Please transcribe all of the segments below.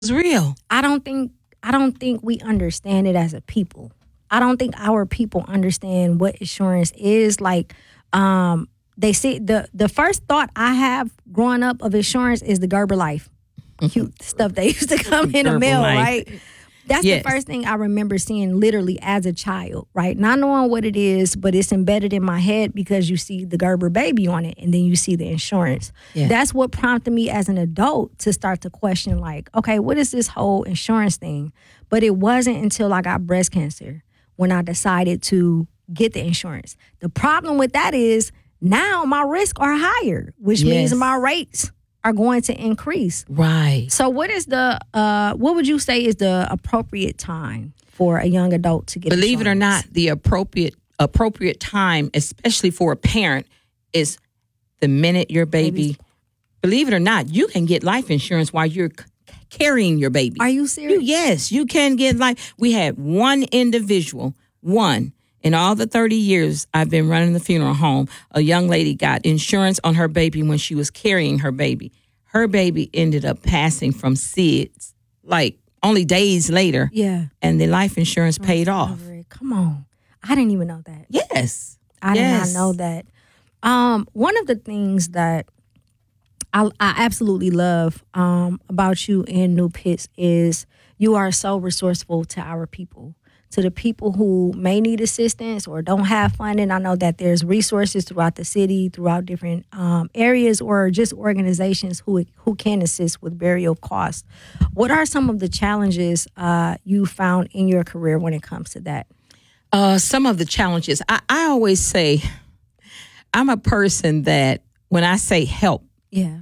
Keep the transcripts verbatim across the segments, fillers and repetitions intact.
It's real. I don't think I don't think we understand it as a people. I don't think our people understand what insurance is. Like, um, they say the the first thought I have growing up of insurance is the Gerber Life. Cute stuff that used to come in the mail, Life. right? That's Yes. the first thing I remember seeing literally as a child, right? Not knowing what it is, but it's embedded in my head because you see the Gerber baby on it and then you see the insurance. Yeah. That's what prompted me as an adult to start to question, like, okay, what is this whole insurance thing? But it wasn't until I got breast cancer when I decided to get the insurance. The problem with that is now my risks are higher, which means Yes. my rates are going to increase. Right. So what is the uh what would you say is the appropriate time for a young adult to get Believe it or insurance? not, the appropriate appropriate time, especially for a parent, is the minute your baby. Baby's- Believe it or not, you can get life insurance while you're c- carrying your baby. Are you You, serious? yes, you can get life. We had one individual, one in all the thirty years I've been running the funeral home. A young lady got insurance on her baby when she was carrying her baby. Her baby ended up passing from S I D S like only days later, Yeah. and the life insurance paid off. Come on. I didn't even know that. Yes, I yes. did not know that. Um, one of the things that I, I absolutely love um, about you in New Pitts is you are so resourceful to our people, to the people who may need assistance or don't have funding. I know that there's resources throughout the city, throughout different um, areas, or just organizations who who can assist with burial costs. What are some of the challenges uh, you found in your career when it comes to that? Uh, some of the challenges. I, I always say, I'm a person that when I say help, Yeah.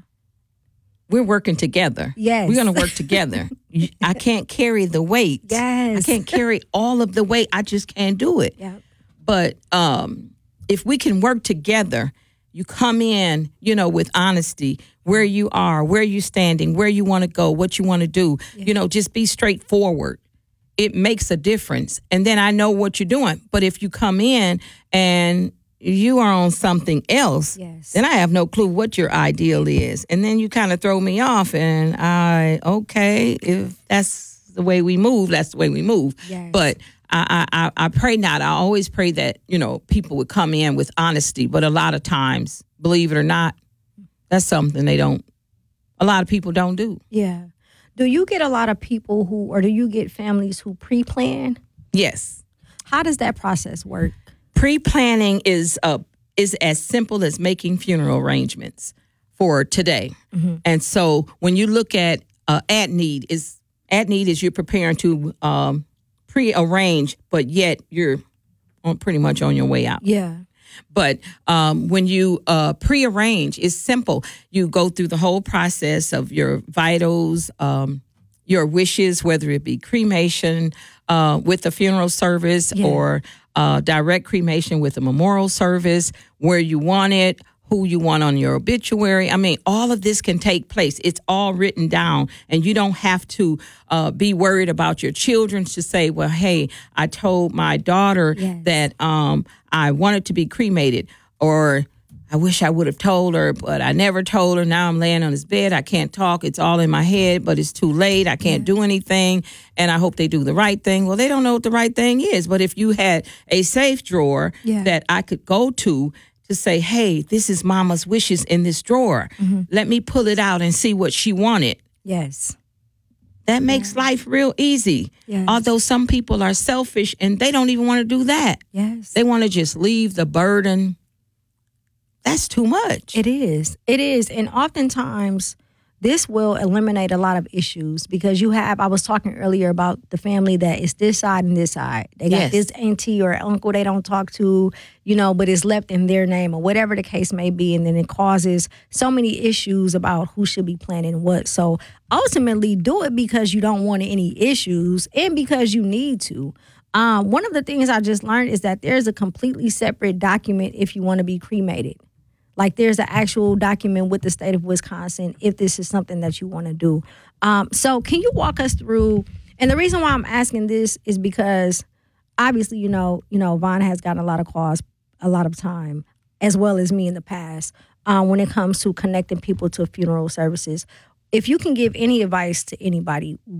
we're working together. Yes. We're going to work together. You- I can't carry the weight. Yes. I can't carry all of the weight. I just can't do it. Yeah. But um, if we can work together, you come in, you know, with honesty, where you are, where you're standing, where you want to go, what you want to do. You know, just be straightforward. It makes a difference. And then I know what you're doing. But if you come in and you are on something else, Yes. then I have no clue what your ideal is. And then you kind of throw me off and I, okay, if that's the way we move, that's the way we move. Yes. But I, I, I I pray not. I always pray that, you know, people would come in with honesty. But a lot of times, believe it or not, that's something they don't, a lot of people don't do. Yeah. Do you get a lot of people who, or do you get families who pre-plan? Yes. How does that process work? Pre-planning is uh, is as simple as making funeral arrangements for today. And so when you look at uh, at need, is at need is you're preparing to um, pre-arrange, but yet you're on pretty much on your way out. Yeah. But um, when you uh, pre-arrange, it's simple. You go through the whole process of your vitals, um, your wishes, whether it be cremation uh, with a funeral service Yeah. or uh, direct cremation with a memorial service, where you want it, who you want on your obituary. I mean, all of this can take place. It's all written down, and you don't have to uh, be worried about your children to say, well, hey, I told my daughter Yes. that um, I wanted to be cremated, or I wish I would have told her, but I never told her. Now I'm laying on his bed. I can't talk. It's all in my head, but it's too late. I can't do anything, and I hope they do the right thing. Well, they don't know what the right thing is, but if you had a safe drawer Yeah. that I could go to to say, hey, this is mama's wishes in this drawer. Let me pull it out and see what she wanted. Yes. That makes life real easy. Yes. Although some people are selfish and they don't even want to do that. Yes. They want to just leave the burden. That's too much. It is. It is. And oftentimes, this will eliminate a lot of issues because you have, I was talking earlier about the family that is this side and this side. They got Yes. this auntie or uncle they don't talk to, you know, but it's left in their name or whatever the case may be. And then it causes so many issues about who should be planning what. So ultimately, do it because you don't want any issues and because you need to. Um, one of the things I just learned is that there's a completely separate document if you want to be cremated. Like there's an actual document with the state of Wisconsin if this is something that you want to do. Um, so can you walk us through? And the reason why I'm asking this is because obviously, you know, you know, Vaughn has gotten a lot of calls, a lot of time, as well as me in the past, um, when it comes to connecting people to funeral services. if you can give any advice to anybody,